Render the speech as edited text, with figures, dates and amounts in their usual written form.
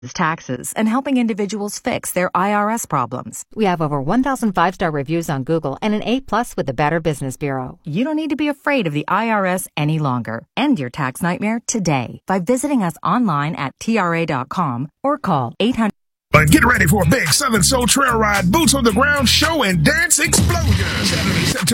taxes and helping individuals fix their IRS problems. We have over 1,000 5-star reviews on Google and an A+ with the Better Business Bureau. You don't need to be afraid of the IRS any longer. End your tax nightmare today by visiting us online at TRA.com or call 800. And get ready for a big Southern Soul Trail Ride, Boots on the Ground show and dance explosion. Saturday, September